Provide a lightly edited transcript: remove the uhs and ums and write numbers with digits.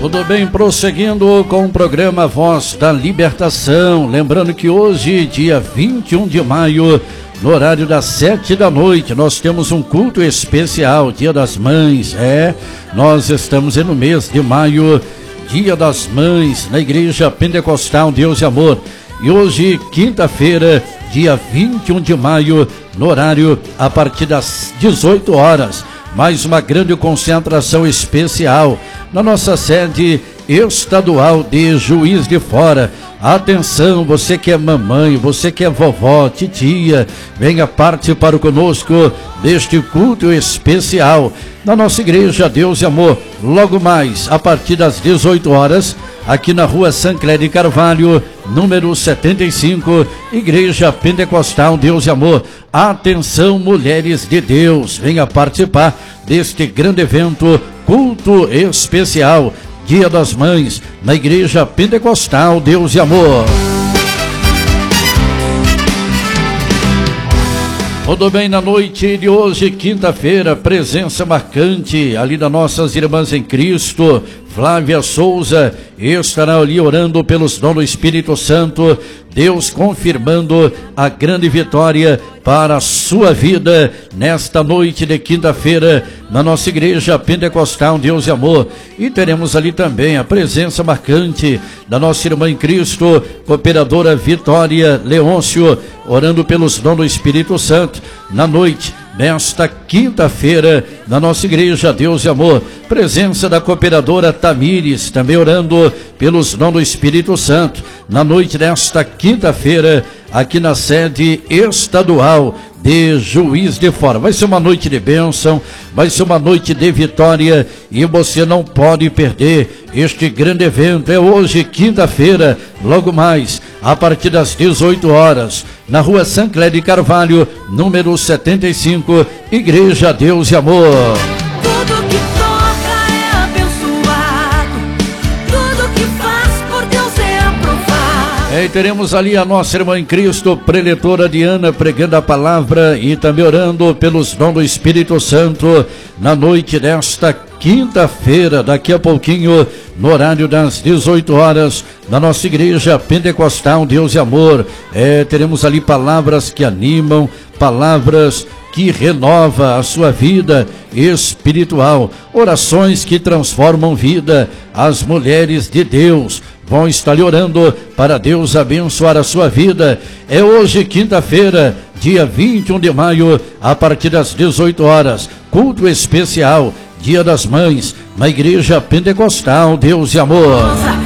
Tudo bem, prosseguindo com o programa Voz da Libertação. Lembrando que hoje, dia 21 de maio, no horário das 7 da noite, nós temos um culto especial, Dia das Mães. Nós estamos no mês de maio, Dia das Mães, na Igreja Pentecostal Deus e Amor. E hoje, quinta-feira, dia 21 de maio, no horário a partir das 18 horas, mais uma grande concentração especial na nossa sede estadual de Juiz de Fora. Atenção, você que é mamãe, você que é vovó, titia, venha participar conosco deste culto especial na nossa Igreja Deus e Amor. Logo mais, a partir das 18 horas, aqui na rua Sancler de Carvalho, número 75, Igreja Pentecostal Deus e Amor. Atenção, mulheres de Deus, venha participar deste grande evento, culto especial, Dia das Mães, na Igreja Pentecostal Deus e Amor. Tudo bem, na noite de hoje, quinta-feira, presença marcante ali das nossas irmãs em Cristo. Flávia Souza estará ali orando pelos dons do Espírito Santo, Deus confirmando a grande vitória para a sua vida nesta noite de quinta-feira na nossa Igreja Pentecostal Deus e Amor. E teremos ali também a presença marcante da nossa irmã em Cristo, cooperadora Vitória Leôncio, orando pelos dons do Espírito Santo na noite nesta quinta-feira, na nossa Igreja Deus e Amor. Presença da cooperadora Tamires, também orando pelos dons do Espírito Santo, na noite desta quinta-feira, aqui na sede estadual de Juiz de Fora. Vai ser uma noite de bênção, vai ser uma noite de vitória e você não pode perder este grande evento. É hoje, quinta-feira, logo mais, a partir das 18 horas, na rua Sancler de Carvalho, número 75, Igreja Deus e Amor. Tudo que toca é abençoado, tudo que faz por Deus é aprovado. E teremos ali a nossa irmã em Cristo, preletora Diana, pregando a palavra e também orando pelos dons do Espírito Santo na noite desta quinta-feira, daqui a pouquinho, no horário das 18 horas, na nossa Igreja Pentecostal Deus e Amor. Teremos ali palavras que animam, palavras que renova a sua vida espiritual, orações que transformam vida. As mulheres de Deus vão estar orando para Deus abençoar a sua vida. É hoje, quinta-feira, dia 21 de maio, a partir das 18 horas, culto especial, Dia das Mães, na Igreja Pentecostal Deus e Amor.